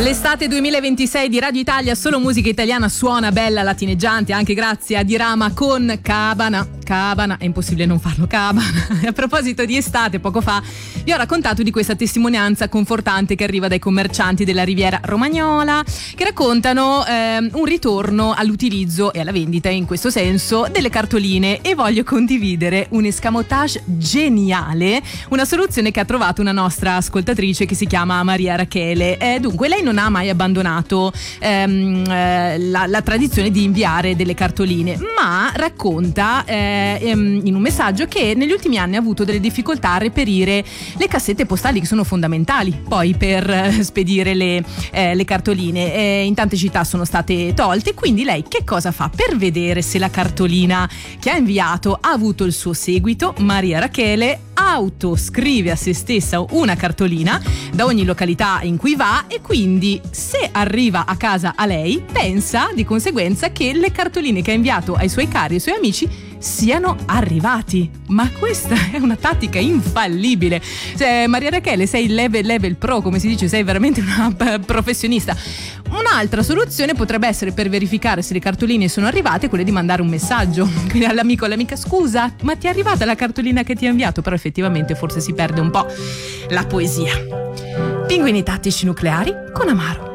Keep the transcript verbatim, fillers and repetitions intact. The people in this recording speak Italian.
L'estate duemilaventisei di Radio Italia, solo musica italiana, suona bella, latineggiante, anche grazie a Dirama con Cabana. Cabana, è impossibile non farlo, Cabana. A proposito di estate, poco fa vi ho raccontato di questa testimonianza confortante che arriva dai commercianti della Riviera Romagnola, che raccontano ehm, un ritorno all'utilizzo e alla vendita, in questo senso, delle cartoline, e voglio condividere un escamotage geniale, una soluzione che ha trovato una nostra ascoltatrice che si chiama Maria Rachele. Eh, dunque, lei non ha mai abbandonato ehm, eh, la, la tradizione di inviare delle cartoline, ma racconta eh, in un messaggio che negli ultimi anni ha avuto delle difficoltà a reperire le cassette postali, che sono fondamentali poi per eh, spedire le, eh, le cartoline. Eh, in tante città sono state tolte, quindi lei che cosa fa? Per vedere se la cartolina che ha inviato ha avuto il suo seguito, Maria Rachele autoscrive a se stessa una cartolina da ogni località in cui va, e quindi se arriva a casa a lei pensa di conseguenza che le cartoline che ha inviato ai suoi cari e ai suoi amici siano arrivati. Ma questa è una tattica infallibile. Cioè, Maria Rachele, sei level level pro, come si dice, sei veramente una professionista. Un'altra soluzione potrebbe essere, per verificare se le cartoline sono arrivate, quella di mandare un messaggio, quindi all'amico o all'amica: scusa, ma ti è arrivata la cartolina che ti ha inviato? Però effettivamente forse si perde un po' la poesia. Pinguini tattici nucleari con Amaro.